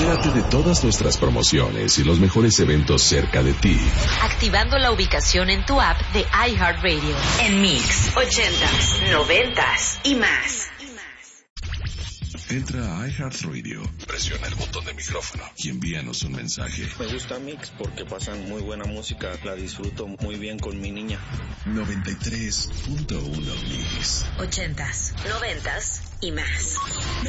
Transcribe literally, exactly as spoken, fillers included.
Entérate de todas nuestras promociones y los mejores eventos cerca de ti. Activando la ubicación en tu app de iHeartRadio. En Mix, ochentas, noventas y más. Entra a iHeartRadio, presiona el botón de micrófono y envíanos un mensaje. Me gusta Mix porque pasan muy buena música, la disfruto muy bien con mi niña. noventa y tres punto uno Mix. Ochentas, noventas y más.